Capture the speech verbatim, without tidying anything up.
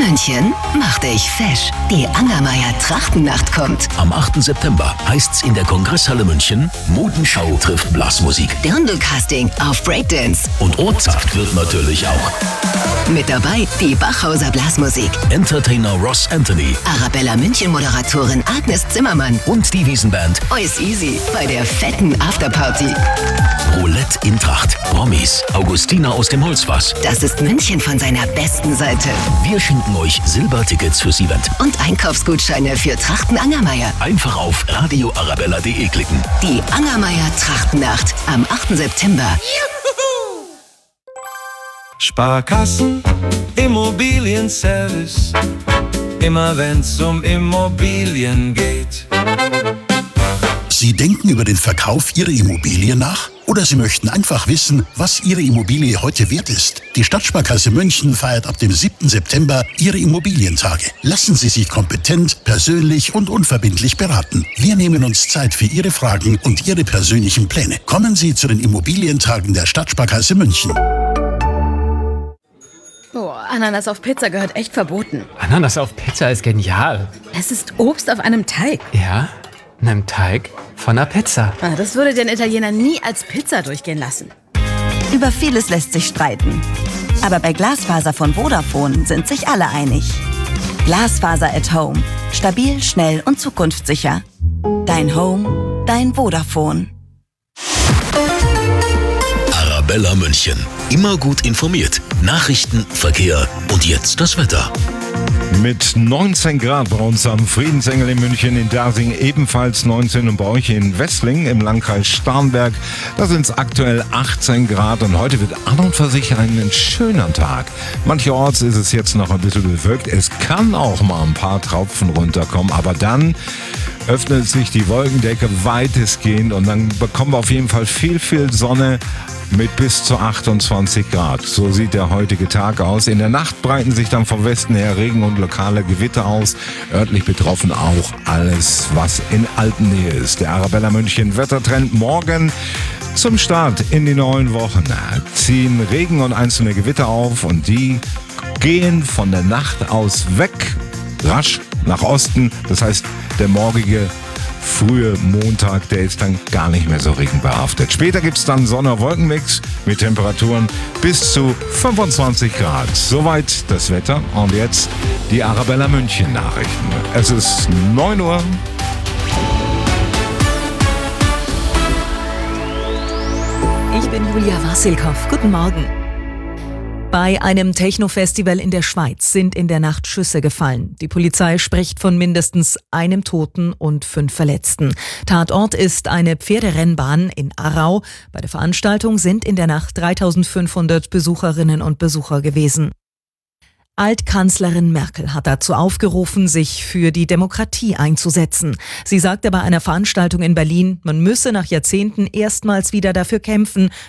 München, mach dich fesch. Die Angermayer Trachtennacht kommt. Am achten September heißt's in der Kongresshalle München, Modenschau trifft Blasmusik. Dirndl-Casting auf Breakdance. Und Ortsaft wird natürlich auch. Mit dabei die Bachhauser Blasmusik. Entertainer Ross Anthony. Arabella München-Moderatorin Agnes Zimmermann. Und die Wiesenband Ois Easy bei der fetten Afterparty. Roulette in Tracht. Promis. Augustina aus dem Holzfass. Das ist München von seiner besten Seite. Wir schenken euch Silbertickets fürs Event. Und Einkaufsgutscheine für Trachten Angermayer. Einfach auf radio arabella punkt de klicken. Die Angermayer Trachtennacht am achten September. Juhu! Sparkassen, Immobilienservice. Immer wenn's um Immobilien geht. Sie denken über den Verkauf Ihrer Immobilie nach? Oder Sie möchten einfach wissen, was Ihre Immobilie heute wert ist? Die Stadtsparkasse München feiert ab dem siebten September ihre Immobilientage. Lassen Sie sich kompetent, persönlich und unverbindlich beraten. Wir nehmen uns Zeit für Ihre Fragen und Ihre persönlichen Pläne. Kommen Sie zu den Immobilientagen der Stadtsparkasse München. Oh, Ananas auf Pizza gehört echt verboten. Ananas auf Pizza ist genial. Es ist Obst auf einem Teig. Ja, einem Teig von einer Pizza. Ah, das würde den Italiener nie als Pizza durchgehen lassen. Über vieles lässt sich streiten. Aber bei Glasfaser von Vodafone sind sich alle einig. Glasfaser at Home. Stabil, schnell und zukunftssicher. Dein Home, dein Vodafone. Arabella München. Immer gut informiert. Nachrichten, Verkehr und jetzt das Wetter. Mit neunzehn Grad bei uns am Friedensengel in München, in Dasing ebenfalls neunzehn und bei euch in Wessling im Landkreis Starnberg, da sind es aktuell achtzehn Grad und heute wird an und für sich ein schöner Tag. Mancherorts ist es jetzt noch ein bisschen bewölkt, es kann auch mal ein paar Tropfen runterkommen, aber dann öffnet sich die Wolkendecke weitestgehend und dann bekommen wir auf jeden Fall viel, viel Sonne mit bis zu achtundzwanzig Grad. So sieht der heutige Tag aus. In der Nacht breiten sich dann vom Westen her Regen und lokale Gewitter aus. Örtlich betroffen auch alles, was in Altennähe ist. Der Arabella München Wettertrend morgen zum Start in die neuen Wochen. Ziehen Regen und einzelne Gewitter auf und die gehen von der Nacht aus weg, rasch nach Osten. Das heißt, der morgige frühe Montag, der ist dann gar nicht mehr so regenbehaftet. Später gibt es dann Sonne-Wolkenmix mit Temperaturen bis zu fünfundzwanzig Grad. Soweit das Wetter und jetzt die Arabella München Nachrichten. Es ist neun Uhr. Ich bin Julia Wassilkow. Guten Morgen. Bei einem Techno-Festival in der Schweiz sind in der Nacht Schüsse gefallen. Die Polizei spricht von mindestens einem Toten und fünf Verletzten. Tatort ist eine Pferderennbahn in Aarau. Bei der Veranstaltung sind in der Nacht dreitausendfünfhundert Besucherinnen und Besucher gewesen. Altkanzlerin Merkel hat dazu aufgerufen, sich für die Demokratie einzusetzen. Sie sagte bei einer Veranstaltung in Berlin, man müsse nach Jahrzehnten erstmals wieder dafür kämpfen,